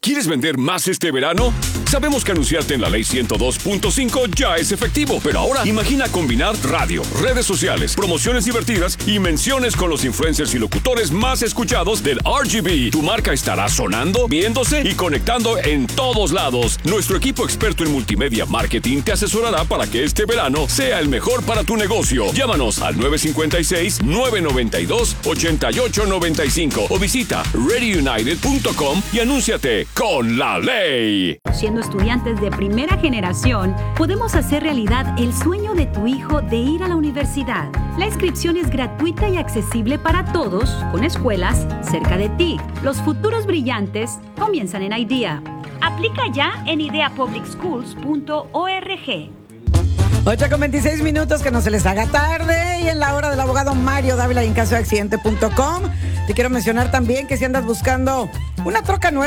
¿Quieres vender más este verano? Sabemos que anunciarte en la Ley 102.5 ya es efectivo, pero ahora imagina combinar radio, redes sociales, promociones divertidas y menciones con los influencers y locutores más escuchados del RGB. Tu marca estará sonando, viéndose y conectando en todos lados. Nuestro equipo experto en multimedia marketing te asesorará para que este verano sea el mejor para tu negocio. Llámanos al 956-992-8895 o visita readyunited.com y anúnciate con la ley. Siendo estudiantes de primera generación, podemos hacer realidad el sueño de tu hijo de ir a la universidad. La inscripción es gratuita y accesible para todos, con escuelas cerca de ti. Los futuros brillantes comienzan en IDEA. Aplica ya en ideapublicschools.org. 8:26, que no se les haga tarde. Y en la hora del abogado Mario Dávila y en casodeaccidente.com. Te quiero mencionar también que si andas buscando una troca nueva,